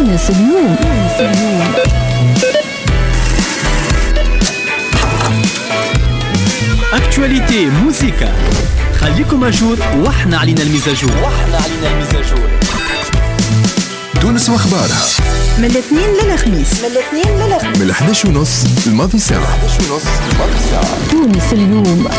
تونس اليوم. اكتواليتي موسيقى، خليكم اجور واحنا علينا المزاجور. تونس واخبارها من الاثنين للخميس، من 11:30 الماضي ساعة. تونس اليوم.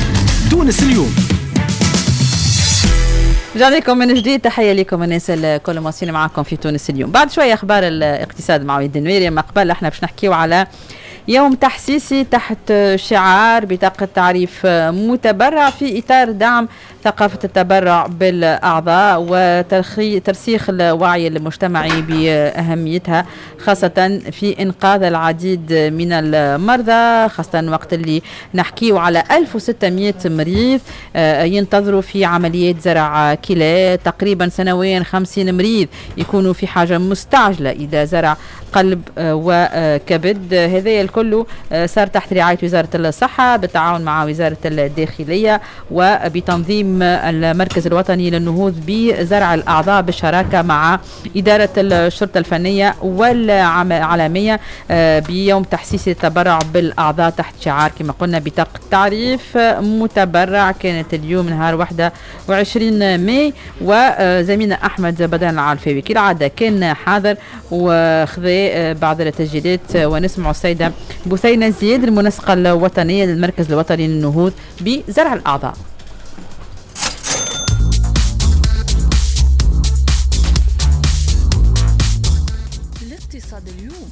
رجعنا لكم من جديد. تحية لكم الناس الكل مواصلين معكم في تونس اليوم. بعد شوية أخبار الاقتصاد مع وليد النويري. ما قبل احنا باش نحكيو على يوم تحسيسي تحت شعار بطاقة تعريف متبرع في إطار دعم ثقافة التبرع بالأعضاء وترسيخ الوعي المجتمعي بأهميتها، خاصة في إنقاذ العديد من المرضى، خاصة وقت اللي نحكيو على 1600 مريض ينتظروا في عمليات زرع كلى. تقريبا سنويا 50 مريض يكونوا في حاجة مستعجلة إذا زرع قلب وكبد. هذا الكل صار تحت رعاية وزارة الصحة بالتعاون مع وزارة الداخلية وبتنظيم المركز الوطني للنهوض بزرع الأعضاء بالشراكة مع إدارة الشرطة الفنية والعالمية بيوم تحسيس التبرع بالأعضاء تحت شعار كما قلنا بطاقة تعريف متبرع. كانت اليوم نهار 21 ماي، وزميلنا أحمد بدان العالفاوي كالعادة كان حاضر وخذ بعض التسجيلات، ونسمع السيدة بثينة زياد المنسقة الوطنية للمركز الوطني للنهوض بزرع الأعضاء. الاقتصاد اليوم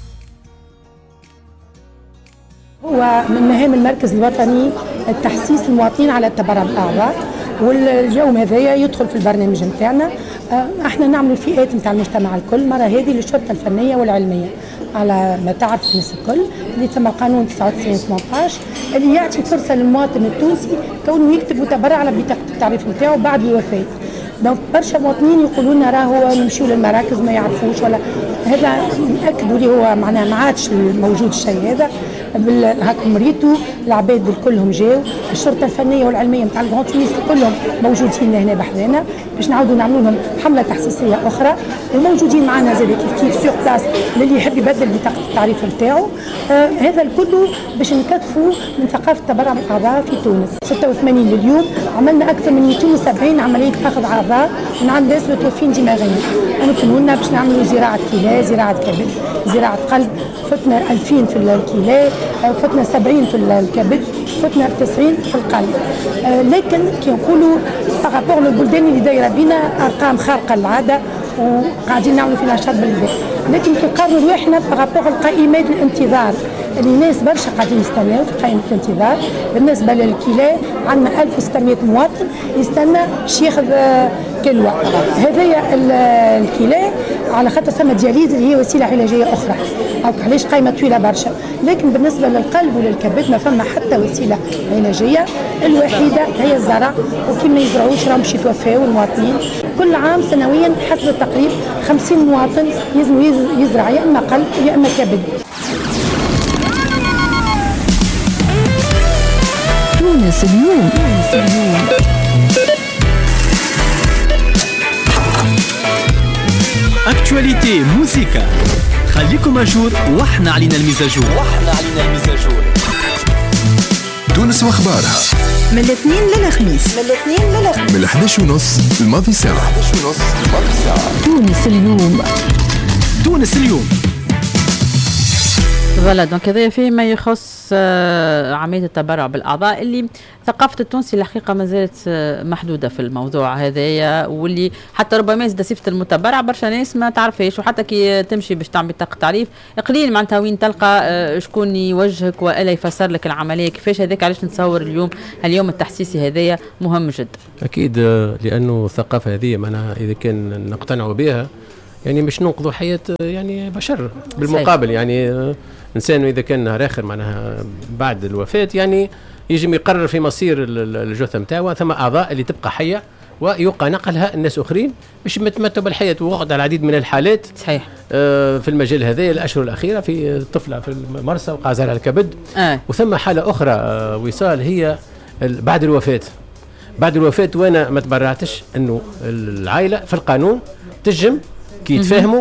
هو من مهام المركز الوطني التحسيس المواطنين على التبرع بالأعضاء، واليوم هذايا يدخل في البرنامج نتاعنا. احنا نعمل الفئات نتاع المجتمع الكل. مرة هذه للشرطة الفنية والعلمية، على ما تعرف الناس الكل اللي تم قانون 99/18 اللي يعطي فرصة للمواطن التونسي كونه يكتب وتبرع على بطاقة التعريف نتاعو بعد الوفاة. دونك برشا مواطنين يقولوا لنا راهو نمشيو للمراكز ما يعرفوش، ولا هذا نأكدوا لي هو معناها ما عادش موجود الشيء هذا. هاك مريتو العباد كلهم جاو، الشرطه الفنيه والعلميه نتاع الكونتينيس كلهم موجودين هنا بحذانا باش نعاودوا نعملوا لهم حمله تحسيسيه اخرى، وموجودين معنا زاد كيف سيغ بلاس للي يحب يبدل بطاقه التعريف نتاعو. هذا الكل باش نكثفوا من ثقافه التبرع بالاعضاء في تونس. 86 لليوم عملنا اكثر من 270 عمليه اخذ اعضاء من عند ناس متوفين دماغيا. يمكنوا لنا باش نعملوا زراعه كلى، زراعه كبد، زراعه قلب. فتنا 2000 في الكلى، فتنا 70 في الكبد، فتنا 90 في القلب. لكن كي نقولوا بارابور للبلدان اللي دايره بينا ارقام خارقه للعاده وقاعدين نعملوا في نشاط بلدان، لكن كي نقارنوا رواحنا بارابور القائمات الانتظار اللي ناس برشا قاعدين يستناو في قائمه الانتظار. بالنسبه للكلى عندنا 1600 مواطن يستنى باش ياخذ كلوه. هذايا الكلى على خاطر ثم دياليز اللي هي وسيله علاجيه اخرى، او علاش قائمه طويله برشا. لكن بالنسبه للقلب وللكبد ما فما حتى وسيله علاجيه، الوحيده هي الزرع. وكي ما يزرعوش راهم باش يتوفاو المواطنين. كل عام سنويا حسب التقريب 50 مواطن يلزم يزرع يا اما قلب يا اما كبد. تونس اليوم. اكتواليتي موسيقى، خليكم اجور واحنا علينا المزاجور. تونس واخبارها من الاثنين للخميس، من 11:30 الماضي ساعة. تونس اليوم. فوالا دونك هذا فيما يخص عملية التبرع بالأعضاء اللي ثقافة التونسي الحقيقة ما زالت محدودة في الموضوع هذايا، واللي حتى ربما يزيد صفة المتبرع برشا ناس ما تعرفهاش. وحتى كي تمشي باش تعمل بطاقة تعريف قليل معناتها وين تلقى شكون يوجهك ولا يفسر لك العملية كيفاش. هذاك علاش نتصور اليوم التحسيسي هذايا مهم جدا. أكيد، لأنه الثقافة هذه معناها إذا كان نقتنعوا بها يعني مش ننقذوا حياة يعني بشر. بالمقابل يعني إنسان إذا كان نهار آخر معناها بعد الوفاة يعني يجب يقرر في مصير الجثة متاعه. ثم أعضاء اللي تبقى حية ويبقى نقلها الناس أخرين باش يتمتعوا بالحياة. ووقع العديد من الحالات صحيح في المجال هذا الأشهر الأخيرة، في طفلة في المرسى وقع زرع الكبد. وثم حالة أخرى وصال هي بعد الوفاة. وأنا ما تبرعتش، أنه العائلة في القانون تجم كي يتفاهموا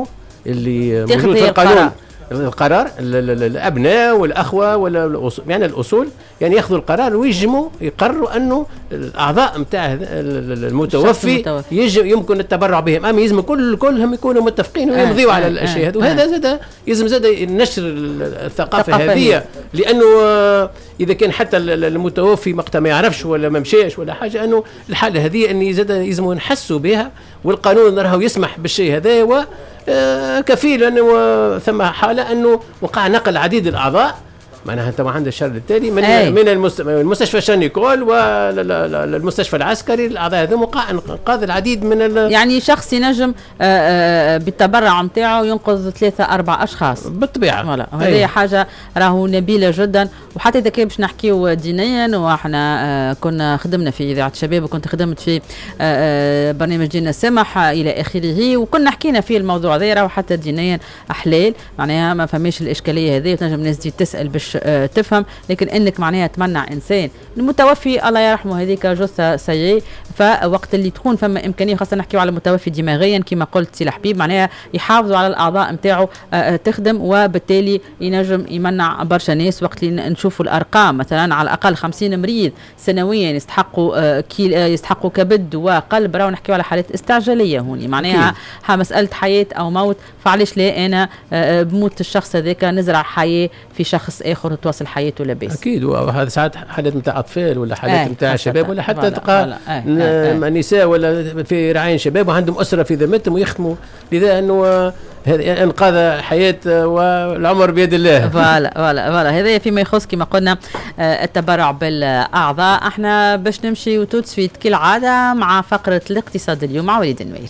اللي موجود في القانون القرار الابناء والاخوه ولا يعني الاصول يعني ياخذوا القرار ويجموا يقرروا انه الاعضاء نتاع المتوفي يمكن التبرع بهم، اما يلزم كلهم يكونوا متفقين ويمضيوا على الاشياء هذه. وهذا زاد يلزم زاد نشر الثقافه هذه، لانه اذا كان حتى المتوفي مقطع ما يعرفش ولا ما مشاش ولا حاجه، انه الحاله هذه اني زاد يلزم نحسوا بها، والقانون راهو يسمح بالشيء هذا و كفيل انه ثم حاله انه وقع نقل عديد الاعضاء معناها انت ما عندك الشر التالي من المستشفى شانيكول والمستشفى العسكري، الاعضاء هذو انقاذ العديد من يعني شخص ينجم بالتبرع نتاعو ينقذ 3-4 اشخاص بالطبيعه. هذه حاجه راهو نبيله جدا. وحتى اذا كان باش نحكيو دينيا، واحنا كنا خدمنا في اذاعه الشباب وكنت خدمت في برنامج دينا السمح الى اخره، وكنا حكينا في الموضوع هذا، راهو حتى دينيا احلال معناها ما فماش الاشكاليه هذه، وتنجم الناس دي تسال باش تفهم. لكن انك معناها تمنع انسان المتوفي الله يرحمه هذيك جثه سيئه، فوقت اللي تكون فما امكانيه خاصه نحكيو على متوفي دماغيا كما قلت سي الحبيب، معناها يحافظوا على الاعضاء نتاعو تخدم، وبالتالي ينجم يمنع برشا ناس. وقت اللي نشوفوا الارقام مثلا على الاقل 50 مريض سنويا يستحقوا كبد وقلب، راهو نحكيو على حالات استعجاليه هوني معناها مساله حياه او موت. فعليش لا انا بموت الشخص هذاك نزرع حياه في شخص اخر وتواصل حياته لاباس؟ اكيد. وهذا ساعات حالات نتاع اطفال ولا حالات نتاع شباب ولا حتى تلقى نساء ولا في رعاين شباب وعندهم اسره في ذمتهم ويخدموا، لذا انه انقاذ حياه والعمر بيد الله. فوالا هذا فيما يخص كما قلنا التبرع بالاعضاء. احنا باش نمشي وتوت سويت كالعاده مع فقره الاقتصاد اليوم مع وليد النويري.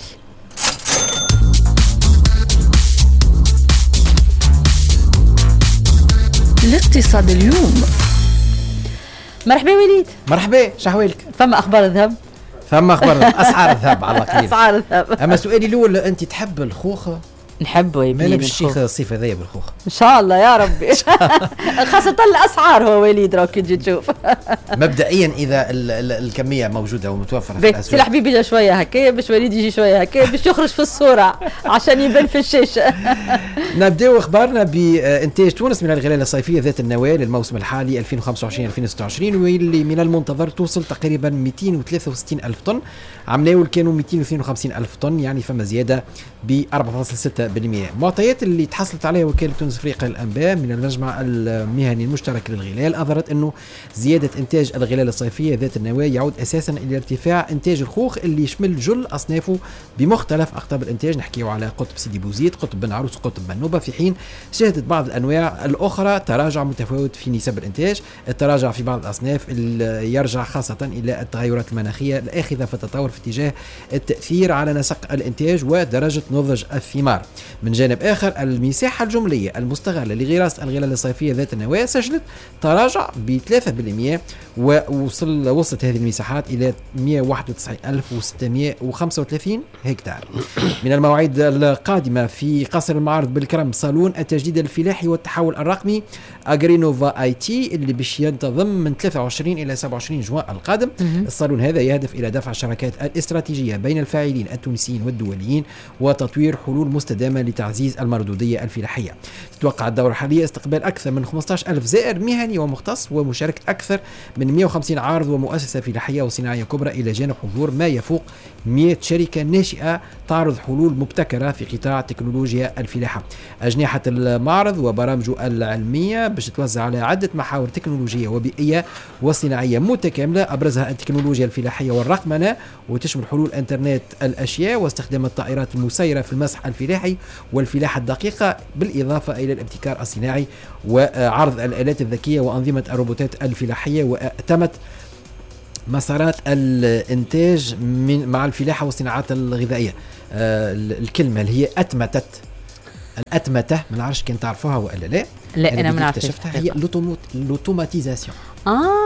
الاقتصاد اليوم. مرحبا وليد. مرحبا، شحوالك؟ فما اخبار الذهب؟ فما اخبار اسعار الذهب على قليل. اسعار الذهب. اما سؤالي الاول، انت تحب الخوخ؟ نحبه يا بني. باش الشيخ الصيف هذايا بالخوخ ان شاء الله يا ربي. خاصه الاسعار هو وليد راك تجي تشوف. مبدئيا اذا الكميه موجوده ومتوفره في الاسواق. سي الحبيب يجي شويه هكايا باش وليد يجي شويه هكايا باش يخرج في الصوره عشان يبان في الشاشه. نبداو اخبارنا بانتاج تونس من الغلال الصيفيه ذات النواه للموسم الحالي 2025-2026، واللي من المنتظر توصل تقريبا 263 ألف طن. عام ناول كانوا 252 ألف طن، يعني فما زياده ب 4.6%. معطيات اللي تحصلت عليها وكالة تونس افريقيا للانباء من المجمع المهني المشترك للغلال اظهرت انه زياده انتاج الغلال الصيفيه ذات النواه يعود اساسا الى ارتفاع انتاج الخوخ اللي يشمل جل اصنافه بمختلف اقطاب الانتاج. نحكيو على قطب سيدي بوزيد، قطب بن عروس، قطب منوبه، في حين شهدت بعض الانواع الاخرى تراجع متفاوت في نسب الانتاج. التراجع في بعض الاصناف يرجع خاصه الى التغيرات المناخيه الاخذه في التطور في اتجاه التاثير على نسق الانتاج ودرجه نضج الثمار. من جانب آخر، المساحة الجملية المستغلة لغراسة الغلال الصيفية ذات النواة سجلت تراجع ب 3%، ووصلت هذه المساحات إلى 191,635 هكتار. من المواعيد القادمة في قصر المعارض بالكرم صالون التجديد الفلاحي والتحول الرقمي أغرينوفا اي تي اللي باش ينتظم من 23 إلى 27 جوان القادم. الصالون هذا يهدف إلى دفع الشراكات الاستراتيجية بين الفاعلين التونسيين والدوليين وتطوير حلول مستدامة لتعزيز المردودية الفلاحية. تتوقع الدورة الحالية استقبال أكثر من 15,000 زائر مهني ومختص ومشاركة أكثر من 150 عارض ومؤسسة فلاحية وصناعية كبرى، إلى جانب حضور ما يفوق 100 شركة ناشئة تعرض حلول مبتكرة في قطاع تكنولوجيا الفلاحة. أجنحة المعرض وبرامجه العلمية باش تتوزع على عدة محاور تكنولوجية وبيئية وصناعية متكاملة، أبرزها التكنولوجيا الفلاحية والرقمنة، وتشمل حلول انترنت الأشياء واستخدام الطائرات المسيرة في المسح الفلاحي والفلاحة الدقيقة، بالإضافة إلى الابتكار الصناعي وعرض الآلات الذكية وأنظمة الروبوتات الفلاحية. وأتمت مسارات الإنتاج مع الفلاحة والصناعات الغذائية. الكلمة اللي هي الأتمتة ما نعرفش كان تعرفوها ولا لا. لا أنا ما نعرفش. اكتشفتها، هي لوتوماتيزاسيون.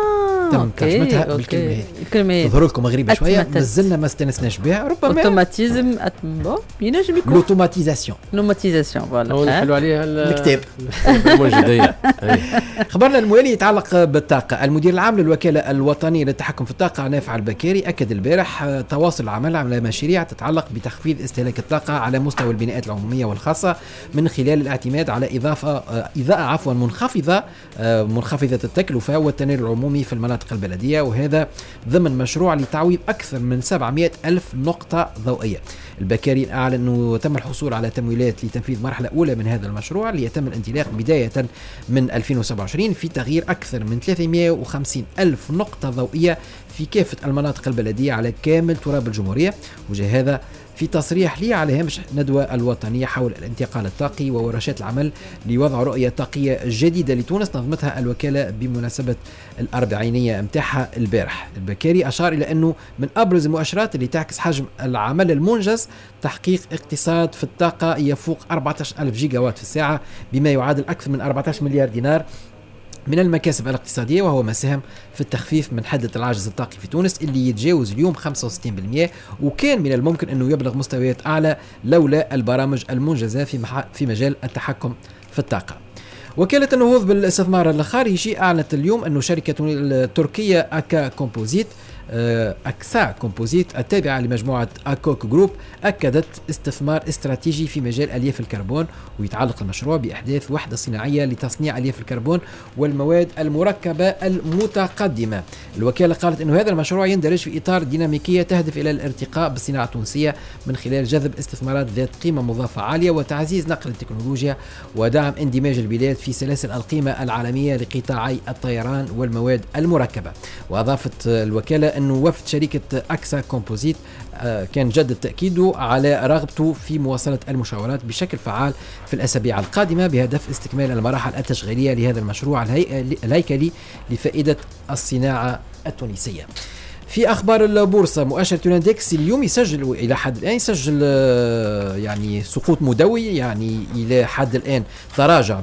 تم ترجمتها بالكلمه هذه. الكلمه تظهر لكم غريبه شويه، مازلنا ما استنسناش بها. ربما اوتوماتيزم ينجم يكون لوتوماتيزاسيون فوالا نحلوا عليها الكتاب الموجوديه. خبرنا الموالي يتعلق بالطاقه. المدير العام للوكاله الوطنيه للتحكم في الطاقه نافع البكاري اكد البارح تواصل العمل على مشاريع تتعلق بتخفيض استهلاك الطاقه على مستوى البناءات العموميه والخاصه من خلال الاعتماد على إضاءة منخفضة التكلفة والتنوير العمومي في المناطق البلدية، وهذا ضمن مشروع لتعويض أكثر من 700 ألف نقطة ضوئية. البكاري أعلن أنه تم الحصول على تمويلات لتنفيذ مرحلة أولى من هذا المشروع ليتم الانطلاق بداية من 2027 في تغيير أكثر من 350 ألف نقطة ضوئية في كافة المناطق البلدية على كامل تراب الجمهورية. وجاء هذا في تصريح لي على هامش ندوة الوطنية حول الانتقال الطاقي وورشات العمل لوضع رؤية طاقية جديدة لتونس نظمتها الوكالة بمناسبة الأربعينية متاعها البارح. البكاري أشار إلى أنه من أبرز المؤشرات اللي تعكس حجم العمل المنجز تحقيق اقتصاد في الطاقة يفوق 14,000 جيجا وات في الساعة بما يعادل أكثر من 14 مليار دينار من المكاسب الاقتصادية، وهو ما ساهم في التخفيف من حدة العجز الطاقي في تونس اللي يتجاوز اليوم 65%، وكان من الممكن أنه يبلغ مستويات أعلى لولا البرامج المنجزة في مجال التحكم في الطاقة. وكالة النهوض بالاستثمار الخارجي أعلنت اليوم أن شركة التركية أكسا كومبوزيت التابعة لمجموعة أكوك جروب أكدت استثمار استراتيجي في مجال ألياف الكربون، ويتعلق المشروع بإحداث وحدة صناعية لتصنيع ألياف الكربون والمواد المركبة المتقدمة. الوكالة قالت أن هذا المشروع يندرج في إطار ديناميكية تهدف إلى الارتقاء بالصناعة التونسية من خلال جذب استثمارات ذات قيمة مضافة عالية وتعزيز نقل التكنولوجيا ودعم اندماج البلاد في سلاسل القيمة العالمية لقطاعي الطيران والمواد المركبة. وأضافت الوكالة أنه وفد شركة أكسا كومبوزيت كان جدد تأكيده على رغبته في مواصلة المشاورات بشكل فعال في الأسابيع القادمة بهدف استكمال المراحل التشغيلية لهذا المشروع الهيكلي لفائدة الصناعة التونسية. في أخبار البورصة، مؤشر توناندكس اليوم يسجل إلى حد الآن يسجل يعني سقوط مدوي، يعني إلى حد الآن تراجع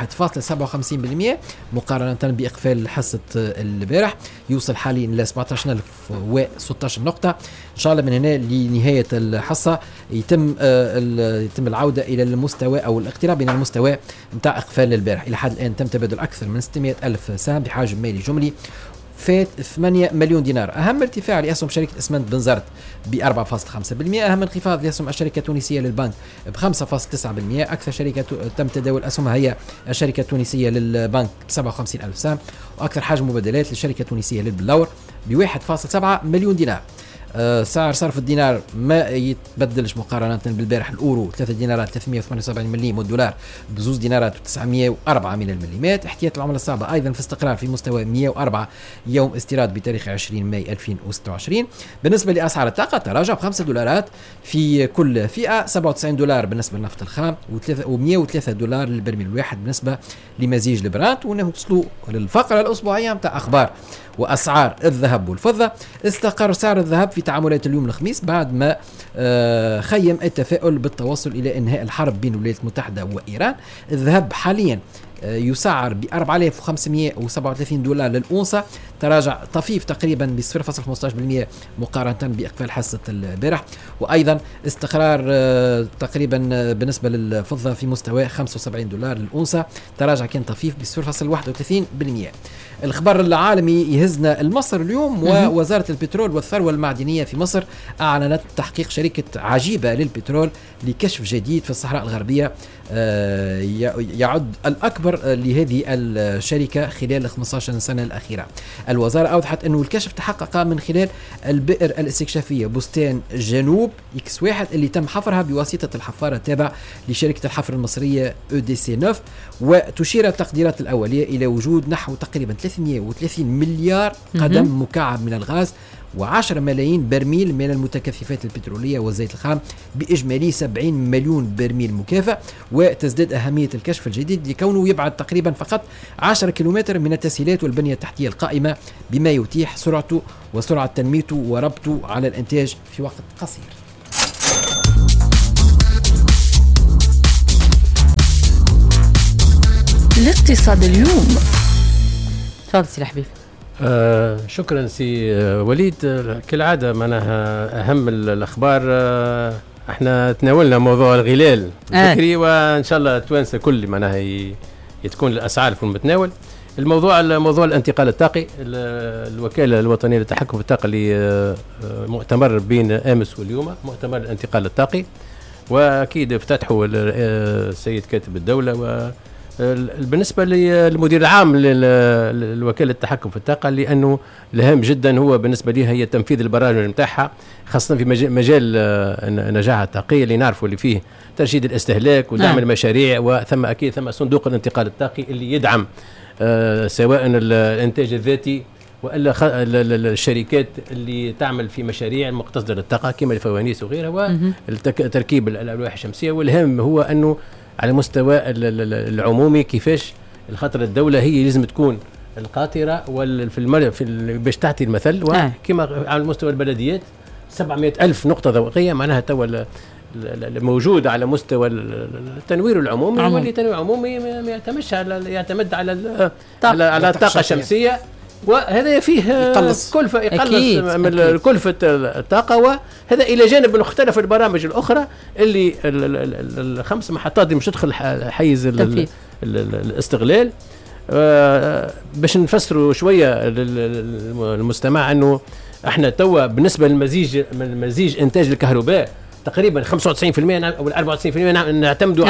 ب1.57% مقارنة بإقفال حصة البارح، يوصل حاليا إلى 17,016 نقطة. إن شاء الله من هنا لنهاية الحصة يتم العودة إلى المستوى أو الاقتراب من المستوى متاع إقفال البارح. إلى حد الآن تم تبادل أكثر من 600 ألف سهم بحجم مالي جملي فات 8 مليون دينار. أهم ارتفاع لأسهم شركة إسمنت بنزرت ب 4.5%، أهم انخفاض لأسهم الشركة التونسية للبنك ب 5.9%، أكثر شركة تم تداول أسهمها هي الشركة التونسية للبنك ب 57 ألف سهم، وأكثر حجم مبادلات للشركة التونسية للبلور ب 1.7 مليون دينار. سعر صرف الدينار ما يتبدلش مقارنة بالبارح. الأورو 3 دينارات 378 مليم، والدولار ب2 دينارات و904 من المليمات. احتياط العملة الصعبة أيضا في استقرار في مستوى 104 يوم استيراد بتاريخ 20 ماي 2026. بالنسبة لأسعار الطاقة تراجع ب5 دولارات في كل فئة، 97 دولار بالنسبة للنفط الخام و103 دولار للبرميل الواحد بالنسبة لمزيج البرانت. ونوصلوا للفقرة الأسبوعية متاع أخبار وأسعار الذهب والفضة. استقر سعر الذهب في تعاملات اليوم الخميس بعد ما خيم التفاؤل بالتوصل إلى إنهاء الحرب بين الولايات المتحدة وإيران. الذهب حاليا يسعر ب 4537 دولار للأونصة، تراجع طفيف تقريبا ب 0.15% مقارنة بإقفال حصة البارح. وأيضا استقرار تقريبا بالنسبة للفضة في مستوى 75 دولار للأونصة، تراجع كان طفيف ب 0.31%. الخبر العالمي يهزنا لمصر اليوم، ووزارة البترول والثروة المعدنية في مصر أعلنت تحقيق شركة عجيبة للبترول لكشف جديد في الصحراء الغربية يعد الأكبر لهذه الشركة خلال 15 سنة الأخيرة. الوزارة أوضحت أنه الكشف تحقق من خلال البئر الاستكشافية بستان جنوب X1 اللي تم حفرها بواسطة الحفارة التابعة لشركة الحفر المصرية EDC9، وتشير التقديرات الأولية إلى وجود نحو تقريبا 330 مليار قدم مكعب من الغاز و10 ملايين برميل من المتكثفات البترولية والزيت الخام بإجمالي 70 مليون برميل مكافأ. وتزداد أهمية الكشف الجديد لكونه يبعد تقريبا فقط 10 كيلومتر من التسهيلات والبنية التحتية القائمة، بما يتيح سرعته وسرعة تنميته وربطه على الإنتاج في وقت قصير. الاقتصاد اليوم. تفضل سي الحبيب. شكرا سي وليد. كالعادة معناها أهم الأخبار احنا تناولنا موضوع الغلال بكري وإن شاء الله التوانسة كل معناها تكون الأسعار في المتناول. موضوع الانتقال الطاقي، الوكالة الوطنية للتحكم في الطاقة اللي مؤتمر بين أمس واليوم، مؤتمر الانتقال الطاقي، وأكيد افتتحوا السيد كاتب الدولة. و بالنسبة للمدير العام للوكالة التحكم في الطاقة، لأنه الهام جدا هو بالنسبة لي هي تنفيذ البرامج نتاعها، خاصة في مجال نجاح الطاقية اللي نعرفوا اللي فيه ترشيد الاستهلاك ودعم المشاريع، وثم أكيد ثم صندوق الانتقال الطاقي اللي يدعم سواء الإنتاج الذاتي وإلا الشركات اللي تعمل في مشاريع مقتصدة للطاقة كما الفوانيس وغيرها وتركيب الألواح الشمسية. والهام هو أنه على مستوى العمومي كيفاش الخطر الدولة هي لازم تكون القاطرة باش تعطي المثل، وكما على مستوى البلديات 700,000 نقطة ضوئية معناها توا موجودة على مستوى التنوير العمومي، واللي التنوير العمومي يعتمد على الطاقة الشمسية، وهذا فيه يقلص من كلفة الطاقة. وهذا إلى جانب مختلف البرامج الأخرى اللي الخمس محطات اللي مش تدخل حيز الاستغلال. باش نفسروا شوية للمستمع أنه احنا توا بالنسبة للمزيج إنتاج الكهرباء تقريبا 95% أو 94% نعتمدوا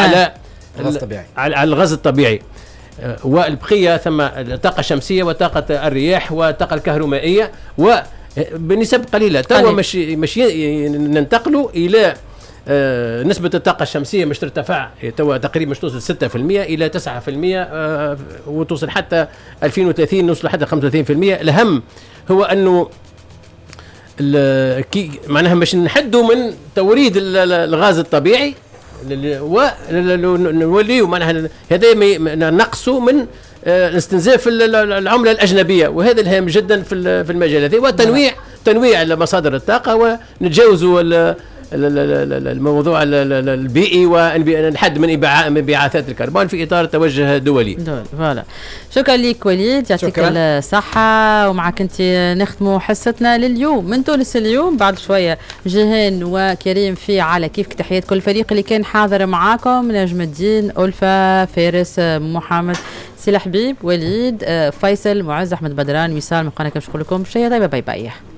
على الغاز الطبيعي، والبقية ثم الطاقة الشمسية وطاقة الرياح والطاقة الكهرومائية، وبنسب قليلة توا مش ننتقلوا إلى نسبة الطاقة الشمسية مش ترتفع توا تقريبا مش توصل 6% إلى 9%، وتوصل حتى 2030 نوصل حتى 35%. الأهم هو أنه معناها مش نحدوا من توريد الغاز الطبيعي ونوليو معناها هذا نقصوا من استنزاف العملة الأجنبية، وهذا الهام جدا في المجال هذا، وتنويع مصادر الطاقة، ونتجاوزوا الموضوع البيئي ونحد من انبعاثات الكربون في إطار توجه دولي. فوالا، شكرا لك وليد، يعطيك الصحة. ومعك أنت نختموا حصتنا لليوم من تونس اليوم. بعد شوية جيهان وكريم في على كيف. تحيات كل الفريق اللي كان حاضر معاكم، نجم الدين، ألفة، فارس، محمد، سي حبيب، وليد، فيصل، معز، أحمد بدران، وصال من قناة. كنشكر لكم شيء طيبة. باي باي.